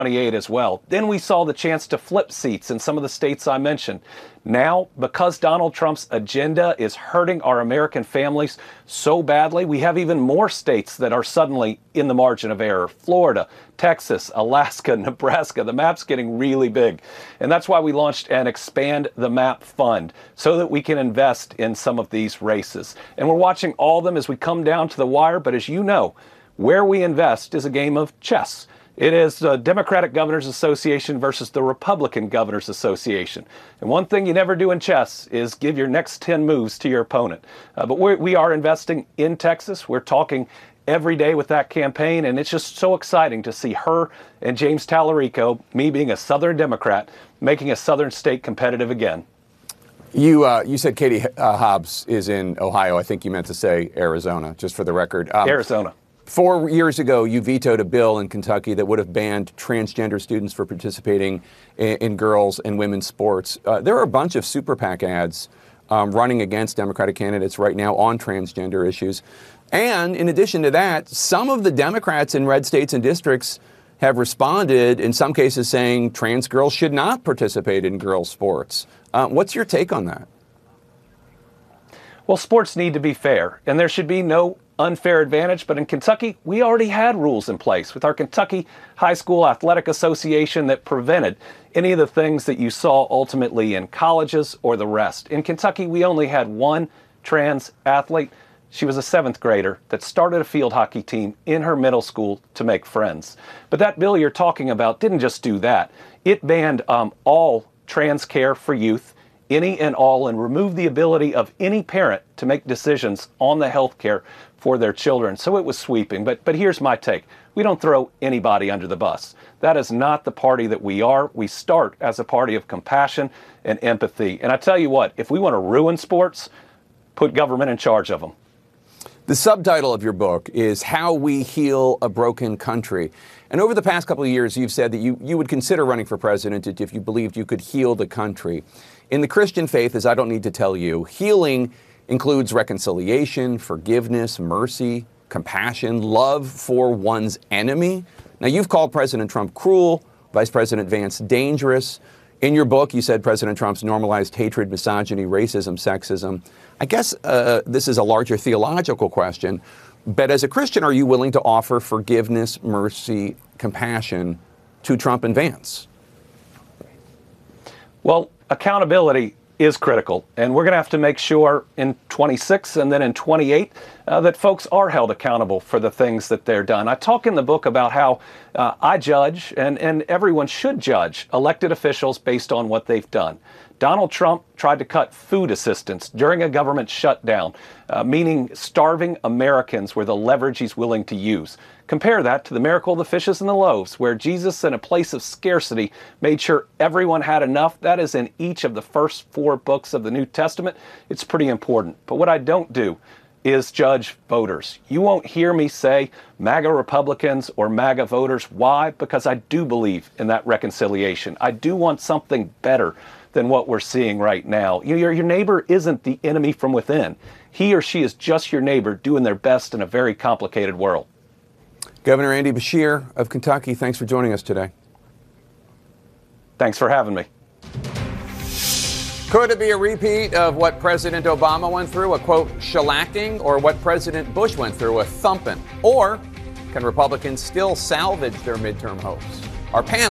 28 as well. Then we saw the chance to flip seats in some of the states I mentioned. Now, because Donald Trump's agenda is hurting our American families so badly, we have even more states that are suddenly in the margin of error. Florida, Texas, Alaska, Nebraska. The map's getting really big. And that's why we launched an Expand the Map Fund, so that we can invest in some of these races. And we're watching all of them as we come down to the wire. But as you know, where we invest is a game of chess. It is the Democratic Governors Association versus the Republican Governors Association. And one thing you never do in chess is give your next 10 moves to your opponent. But we are investing in Texas. We're talking every day with that campaign, and it's just so exciting to see her and James Tallarico, me being a Southern Democrat, making a Southern state competitive again. You said Katie Hobbs is in Ohio. I think you meant to say Arizona, just for the record. Arizona. 4 years ago, you vetoed a bill in Kentucky that would have banned transgender students for participating in girls' and women's sports. There are a bunch of super PAC ads running against Democratic candidates right now on transgender issues. And in addition to that, some of the Democrats in red states and districts have responded, in some cases saying trans girls should not participate in girls' sports. What's your take on that? Well, sports need to be fair, and there should be no unfair advantage. But in Kentucky, we already had rules in place with our Kentucky High School Athletic Association that prevented any of the things that you saw ultimately in colleges or the rest. In Kentucky, we only had one trans athlete. She was a 7th grader that started a field hockey team in her middle school to make friends. But that bill you're talking about didn't just do that. It banned all trans care for youth, any and all, and removed the ability of any parent to make decisions on the health care for their children. So it was sweeping. But here's my take. We don't throw anybody under the bus. That is not the party that we are. We start as a party of compassion and empathy. And I tell you what, if we want to ruin sports, put government in charge of them. The subtitle of your book is How We Heal a Broken Country. And over the past couple of years, you've said that you would consider running for president if you believed you could heal the country. In the Christian faith, as I don't need to tell you, healing includes reconciliation, forgiveness, mercy, compassion, love for one's enemy. Now, you've called President Trump cruel, Vice President Vance dangerous. In your book, you said President Trump's normalized hatred, misogyny, racism, sexism. I guess this is a larger theological question, but as a Christian, are you willing to offer forgiveness, mercy, compassion to Trump and Vance? Well, accountability is critical, and we're going to have to make sure in 26 and then in 28 that folks are held accountable for the things that they're done. I talk in the book about how I judge, and everyone should judge, elected officials based on what they've done. Donald Trump tried to cut food assistance during a government shutdown, meaning starving Americans were the leverage he's willing to use. Compare that to the miracle of the fishes and the loaves, where Jesus, in a place of scarcity, made sure everyone had enough. That is in each of the first 4 books of the New Testament. It's pretty important. But what I don't do is judge voters. You won't hear me say MAGA Republicans or MAGA voters. Why? Because I do believe in that reconciliation. I do want something better than what we're seeing right now. Your neighbor isn't the enemy from within. He or she is just your neighbor doing their best in a very complicated world. Governor Andy Beshear of Kentucky, thanks for joining us today. Thanks for having me. Could it be a repeat of what President Obama went through, a quote, shellacking, or what President Bush went through, a thumping? Or can Republicans still salvage their midterm hopes? Our panel